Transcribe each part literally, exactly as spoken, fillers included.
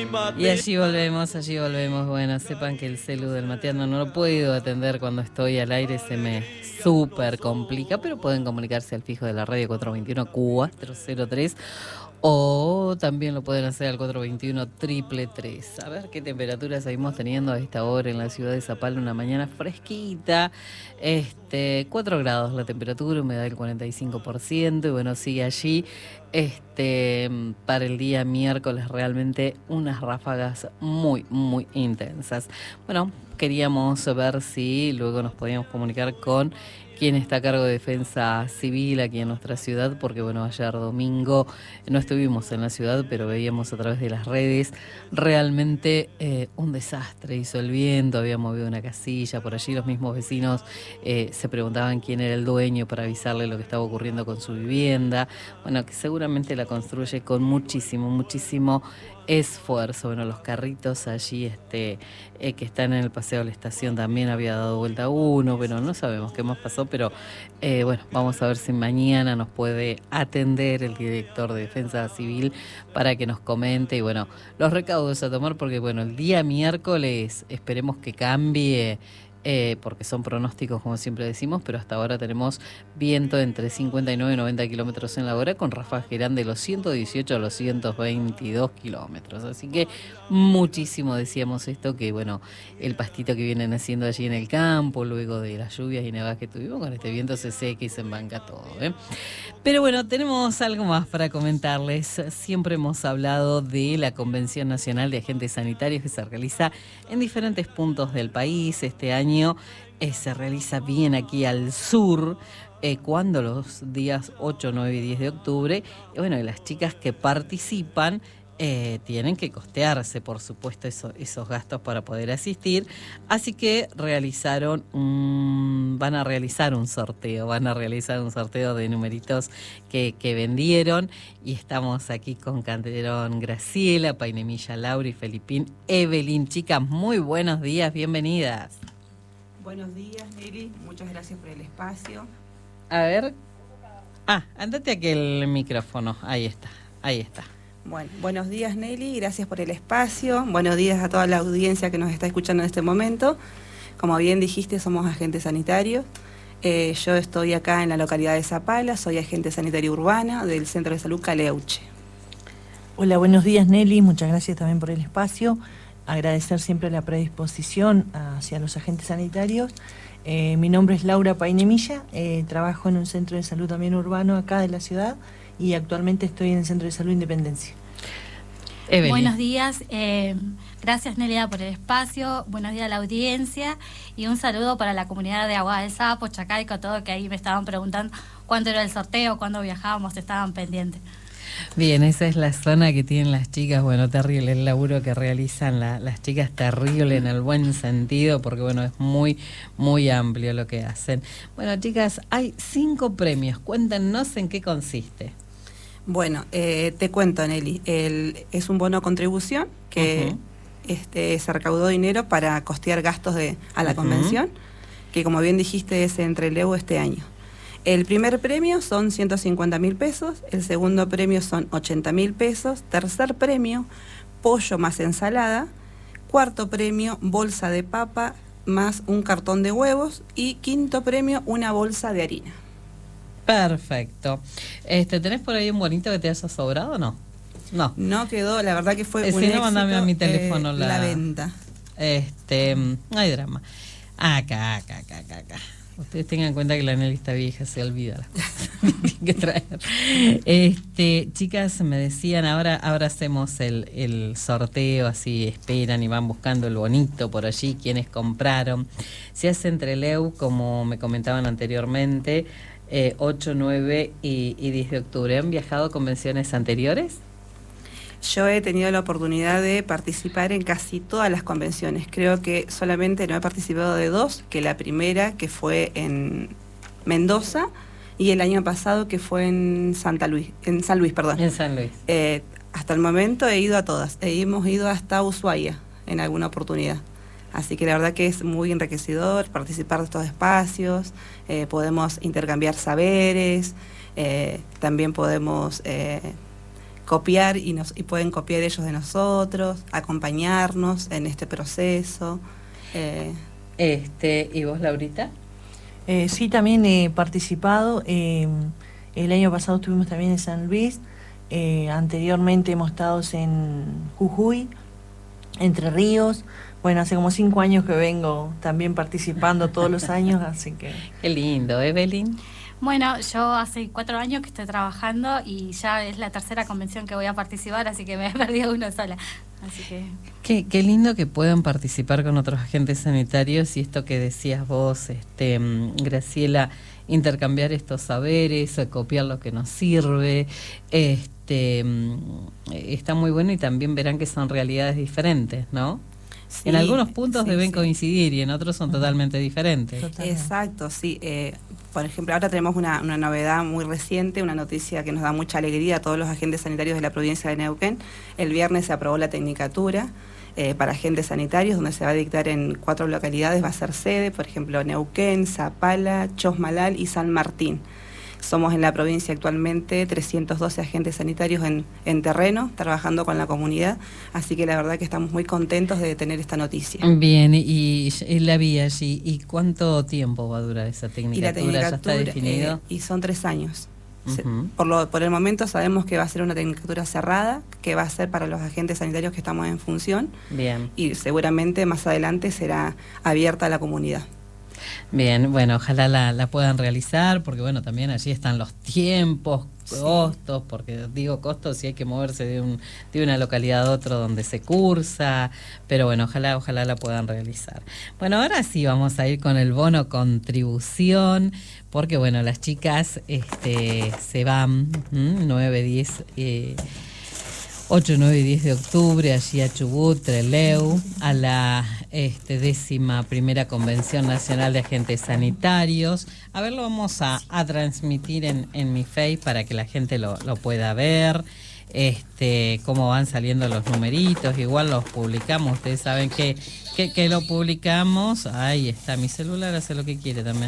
Y allí volvemos, allí volvemos. Bueno, sepan que el celu del Mateando no lo puedo atender cuando estoy al aire, se me súper complica, pero pueden comunicarse al fijo de la radio cuatro veintiuno cuatro cero tres o también lo pueden hacer al cuatro veintiuno triple tres. A ver qué temperatura seguimos teniendo a esta hora en la ciudad de Zapala, una mañana fresquita, este, cuatro grados la temperatura, humedad del cuarenta y cinco por ciento, y bueno, sigue allí. Este, para el día miércoles realmente unas ráfagas muy, muy intensas. Bueno, queríamos ver si luego nos podíamos comunicar con quien está a cargo de Defensa Civil aquí en nuestra ciudad, porque bueno, ayer domingo no estuvimos en la ciudad, pero veíamos a través de las redes realmente eh, un desastre. Hizo el viento, había movido una casilla, por allí los mismos vecinos eh, se preguntaban quién era el dueño para avisarle lo que estaba ocurriendo con su vivienda. Bueno, que seguramente la construye con muchísimo, muchísimo esfuerzo. Bueno, los carritos allí este, eh, que están en el paseo de la estación también había dado vuelta uno, pero no sabemos qué más pasó, pero eh, bueno, vamos a ver si mañana nos puede atender el director de Defensa Civil para que nos comente y bueno, los recaudos a tomar, porque bueno, el día miércoles esperemos que cambie. Eh, porque son pronósticos, como siempre decimos, pero hasta ahora tenemos viento entre cincuenta y nueve y noventa kilómetros en la hora, con ráfagas que irán de los ciento dieciocho a los ciento veintidós kilómetros. Así que muchísimo decíamos esto, que bueno, el pastito que vienen haciendo allí en el campo, luego de las lluvias y nevadas que tuvimos, con este viento se seca y se embanca todo, ¿eh? Pero bueno, tenemos algo más para comentarles. Siempre hemos hablado de la Convención Nacional de Agentes Sanitarios que se realiza en diferentes puntos del país. Este año Eh, se realiza bien aquí al sur, eh, cuando los días ocho, nueve y diez de octubre, y bueno, y las chicas que participan eh, tienen que costearse, por supuesto, eso, esos gastos para poder asistir, así que realizaron un, van a realizar un sorteo, van a realizar un sorteo de numeritos que, que vendieron, y estamos aquí con Canterón Graciela, Painemilla Laura y Felipín Evelyn. Chicas, muy buenos días, bienvenidas. Buenos días, Nelly. Muchas gracias por el espacio. A ver. Ah, andate aquí el micrófono. Ahí está, ahí está. Bueno, buenos días, Nelly. Gracias por el espacio. Buenos días a toda la audiencia que nos está escuchando en este momento. Como bien dijiste, somos agentes sanitarios. Eh, yo estoy acá en la localidad de Zapala. Soy agente sanitaria urbana del Centro de Salud Caleuche. Hola, buenos días, Nelly. Muchas gracias también por el espacio. Agradecer siempre la predisposición hacia los agentes sanitarios. Eh, mi nombre es Laura Painemilla, eh, trabajo en un centro de salud también urbano acá de la ciudad y actualmente estoy en el Centro de Salud Independencia. Evelyn. Buenos días, eh, gracias Nelia por el espacio, buenos días a la audiencia y un saludo para la comunidad de Agua del Sapo, Chacaico, todo, que ahí me estaban preguntando cuánto era el sorteo, cuándo viajábamos, estaban pendientes. Bien, esa es la zona que tienen las chicas, bueno, terrible el laburo que realizan la, las chicas, terrible en el buen sentido, porque bueno, es muy, muy amplio lo que hacen. Bueno, chicas, hay cinco premios, cuéntenos en qué consiste. Bueno, eh, te cuento, Nelly, el, es un bono contribución que uh-huh. este, se recaudó dinero para costear gastos de, a la uh-huh. convención, que como bien dijiste es entre el E U este año. El primer premio son ciento cincuenta mil pesos, el segundo premio son ochenta mil pesos, tercer premio, pollo más ensalada, cuarto premio, bolsa de papa más un cartón de huevos y quinto premio, una bolsa de harina. Perfecto. Este, ¿tenés por ahí un bonito que te haya sobrado o no? No. No quedó, la verdad que fue eh, un si éxito. No, mandame a mi teléfono eh, la, la venta. Este, no hay drama. Acá, acá, acá, acá, acá. Ustedes tengan en cuenta que la Nelly está vieja, se olvida las cosas que traer. Este, chicas, me decían, ahora, ahora hacemos el, el sorteo, así esperan y van buscando el bonito por allí, quienes compraron. Se hace entre el E U, como me comentaban anteriormente, eh, ocho, nueve y, y diez de octubre. ¿Han viajado a convenciones anteriores? Yo he tenido la oportunidad de participar en casi todas las convenciones. Creo que solamente no he participado de dos, que la primera que fue en Mendoza y el año pasado que fue en Santa Luis, en San Luis, perdón. En San Luis. Eh, hasta el momento he ido a todas. E hemos ido hasta Ushuaia en alguna oportunidad. Así que la verdad que es muy enriquecedor participar de estos espacios. Eh, podemos intercambiar saberes. Eh, también podemos... Eh, copiar y, nos, y pueden copiar ellos de nosotros, acompañarnos en este proceso. Eh. Este, ¿y vos, Laurita? Eh, sí, también he participado. Eh, el año pasado estuvimos también en San Luis. Eh, anteriormente hemos estado en Jujuy, Entre Ríos. Bueno, hace como cinco años que vengo también participando todos los años, así que... Qué lindo, Evelyn. Bueno, yo hace cuatro años que estoy trabajando y ya es la tercera convención que voy a participar, así que me he perdido una sola. Así que... Qué, qué lindo que puedan participar con otros agentes sanitarios y esto que decías vos, este, Graciela, intercambiar estos saberes, copiar lo que nos sirve, este, está muy bueno y también verán que son realidades diferentes, ¿no? Sí, en algunos puntos sí, deben sí. coincidir y en otros son totalmente diferentes. Totalmente. Exacto, sí. Eh, por ejemplo, ahora tenemos una, una novedad muy reciente, una noticia que nos da mucha alegría a todos los agentes sanitarios de la provincia de Neuquén. El viernes se aprobó la tecnicatura eh, para agentes sanitarios, donde se va a dictar en cuatro localidades, va a ser sede, por ejemplo, Neuquén, Zapala, Chosmalal y San Martín. Somos en la provincia actualmente trescientos doce agentes sanitarios en, en terreno, trabajando con la comunidad, así que la verdad que estamos muy contentos de tener esta noticia. Bien, y, y la vi allí, ¿y cuánto tiempo va a durar esa tecnicatura? Y la tecnicatura ¿Ya está definido? Eh, y son tres años. Uh-huh. Por, lo, por el momento sabemos que va a ser una tecnicatura cerrada, que va a ser para los agentes sanitarios que estamos en función. Bien. Y seguramente más adelante será abierta a la comunidad. Bien, bueno, ojalá la, la puedan realizar, porque bueno, también allí están los tiempos, costos, sí. porque digo costos si hay que moverse de, un, de una localidad a otra donde se cursa, pero bueno, ojalá, ojalá la puedan realizar. Bueno, ahora sí vamos a ir con el bono contribución, porque bueno, las chicas este, se van nueve, diez... Eh, ocho, nueve y diez de octubre, allí a Chubut, Trelew, a la este, décima primera Convención Nacional de Agentes Sanitarios. A ver, lo vamos a, a transmitir en, en mi Face para que la gente lo, lo pueda ver, este, cómo van saliendo los numeritos, igual los publicamos, ustedes saben que, que, que lo publicamos, ahí está, mi celular hace lo que quiere también,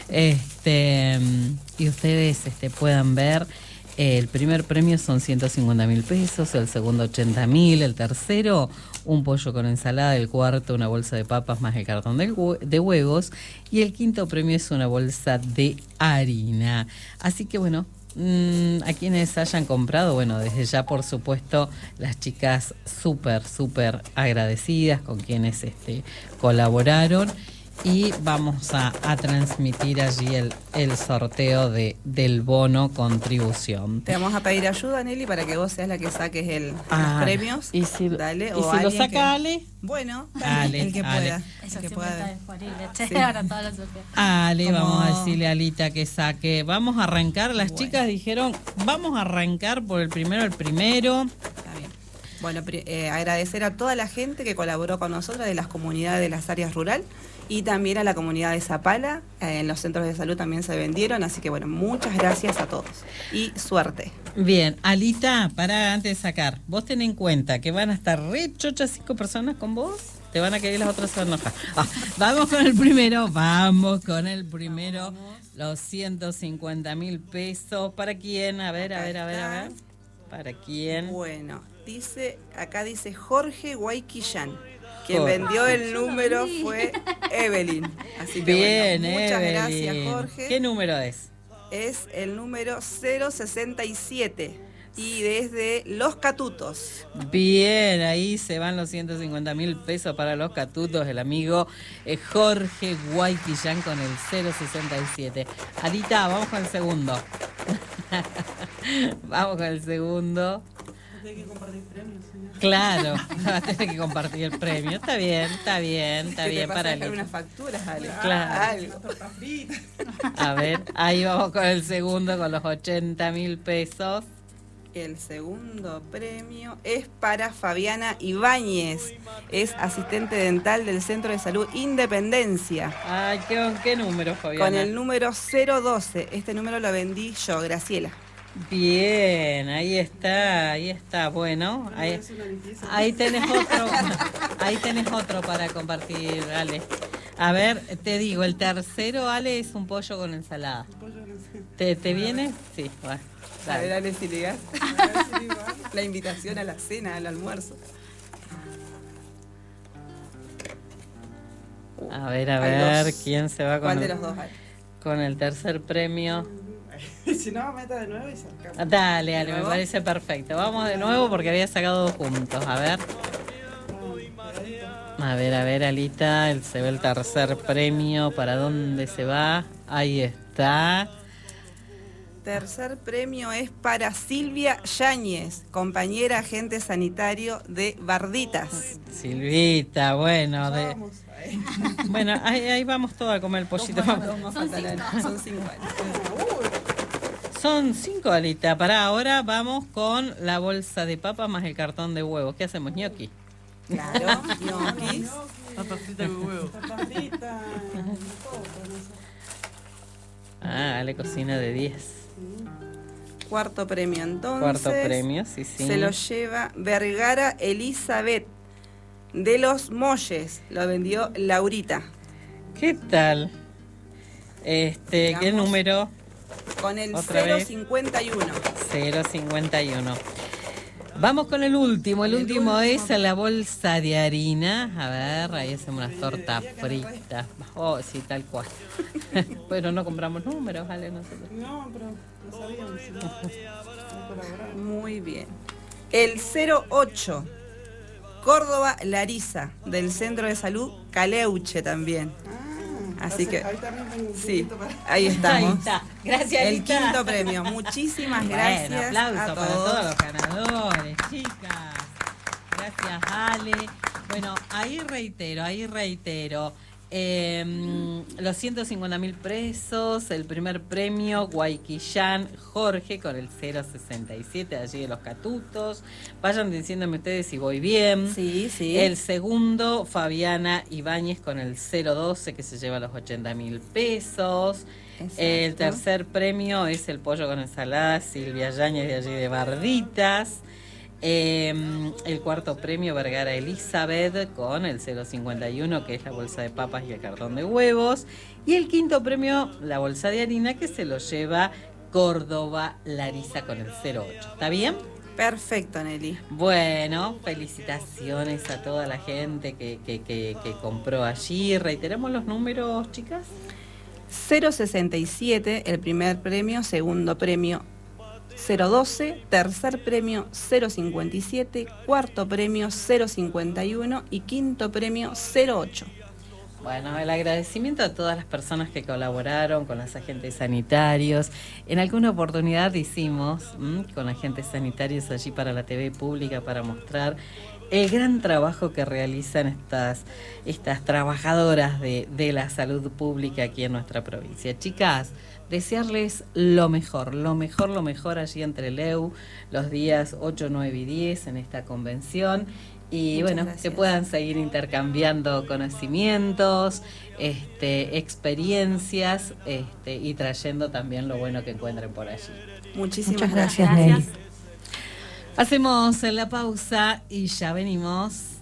este, y ustedes este, puedan ver. El primer premio son ciento cincuenta mil pesos, el segundo ochenta mil, el tercero un pollo con ensalada, el cuarto una bolsa de papas más el cartón de, de huevos y el quinto premio es una bolsa de harina. Así que bueno, mmm, a quienes hayan comprado, bueno, desde ya por supuesto las chicas súper, súper agradecidas con quienes este, colaboraron. Y vamos a, a transmitir allí el, el sorteo de, del bono contribución. Te vamos a pedir ayuda, Nelly, para que vos seas la que saques el, ah, los premios. Y si, Dale, ¿y o si lo saca que, Ale? Bueno, dale, Ale, el que Ale. pueda. Eso el que siempre pueda. está disponible. Che, Sí. ahora todos los sorteos. Ale, Como- vamos a decirle a Alita que saque. Vamos a arrancar. Las Bueno. chicas dijeron, vamos a arrancar por el primero, el primero. Está bien. Bueno, pri- eh, agradecer a toda la gente que colaboró con nosotros de las comunidades de las áreas rural y también a la comunidad de Zapala. Eh, en los centros de salud también se vendieron, así que bueno, muchas gracias a todos y suerte. Bien, Alita, para antes de sacar, vos ten en cuenta que van a estar re chochas cinco personas con vos. Te van a querer, las otras se van a enojar. Ah, vamos con el primero, vamos con el primero. Los ciento cincuenta mil pesos. ¿Para quién? A ver, a ver, a ver, a ver. ¿Para quién? Bueno, dice, acá dice Jorge Guayquillán. Quien Jorge. vendió el número fue Evelyn. Así que Bien, bueno, muchas Evelyn. gracias, Jorge. ¿Qué número es? Es el número cero sesenta y siete y desde Los Catutos. Bien, ahí se van los ciento cincuenta mil pesos para los catutos, el amigo eh, Jorge Guayquillán con el cero sesenta y siete. Alita, vamos con el segundo. Vamos con el segundo. Claro, va a tener que compartir el premio. Está bien, está bien, está ¿Qué bien te pasa para a dejar Alita. unas facturas, Ale? Claro. Algo. A ver, ahí vamos con el segundo con los ochenta mil pesos. El segundo premio es para Fabiana Ibáñez. Es asistente dental del Centro de Salud Independencia. Ay, ¿qué, qué número, Fabiana? Con el número cero doce. Este número lo vendí yo, Graciela. Bien, ahí está, ahí está, bueno, ahí, ahí tenés otro, ahí tenés otro para compartir, dale. A ver, te digo, el tercero, Ale, es un pollo con ensalada. ¿Te, te viene? Sí, bueno. A ver, Ale, si le das la invitación a la cena, al almuerzo. A ver, a ver, ¿quién se va con ¿Cuál de el, los dos, Ale? con el tercer premio? Si no, meta de nuevo y sacamos. Dale, dale, me parece perfecto. Vamos de nuevo porque había sacado dos juntos. A ver. A ver, a ver, Alita, el, se ve el tercer premio. ¿Para dónde se va? Ahí está. Tercer premio es para Silvia Yáñez, compañera agente sanitario de Barditas. Silvita, bueno, de... Bueno, ahí, ahí vamos todos a comer el pollito. Son cinco. Son cinco. Son cinco, Alita. Para ahora vamos con la bolsa de papa más el cartón de huevos. ¿Qué hacemos? ¿Ñoqui? Claro, ñoquis. Papa frita con huevo. Ah, Ale cocina de diez. Cuarto premio, entonces. Cuarto premio, sí, sí. Se lo lleva Vergara Elizabeth de los Molles. Lo vendió Laurita. ¿Qué tal? Este, Digamos, ¿qué número? Con el Otra cero vez. cincuenta y uno. cero cincuenta y uno. Vamos con el último. El, El último, último. es la bolsa de harina. A ver, ahí hacemos unas tortas fritas. Oh, sí, tal cual. Pero no compramos números, ¿vale? Nosotros. No, pero no sabíamos. Si no, no colaboramos. Muy bien. El cero ocho. Córdoba Larisa, del Centro de Salud Caleuche también. Así que, sí, ahí estamos. Ahí está. Gracias, El Alita. quinto premio. Muchísimas gracias. Bueno, aplauso a para todos. todos los ganadores, chicas. Gracias, Ale. Bueno, ahí reitero, ahí reitero. Eh, los ciento cincuenta mil pesos, el primer premio, Guayquillán Jorge con el cero sesenta y siete, allí de los Catutos. Vayan diciéndome ustedes si voy bien. Sí, sí. El segundo, Fabiana Ibáñez con el cero doce, que se lleva los ochenta mil pesos. Exacto. El tercer premio es el pollo con ensalada, Silvia Yáñez de allí de Barditas. Eh, el cuarto premio, Vergara Elizabeth con el cero cincuenta y uno, que es la bolsa de papas y el cartón de huevos. Y el quinto premio, la bolsa de harina, que se lo lleva Córdoba Larisa con el cero ocho. ¿Está bien? Perfecto, Nelly. Bueno, felicitaciones a toda la gente que, que, que, que compró allí. Reiteramos los números, chicas. cero sesenta y siete, el primer premio. Segundo premio, cero doce. Tercer premio, cero cincuenta y siete. Cuarto premio, cero cincuenta y uno. Y quinto premio, cero ocho. Bueno, el agradecimiento a todas las personas que colaboraron con los agentes sanitarios. En alguna oportunidad hicimos ¿m? con agentes sanitarios allí para la T V pública para mostrar el gran trabajo que realizan estas, estas trabajadoras de, de la salud pública aquí en nuestra provincia. Chicas, desearles lo mejor, lo mejor, lo mejor allí en Trelew, los días ocho, nueve y diez en esta convención. Y Muchas bueno, gracias. que puedan seguir intercambiando conocimientos, este, experiencias este, y trayendo también lo bueno que encuentren por allí. Muchísimas Muchas gracias. gracias, Nelly. Hacemos la pausa y ya venimos.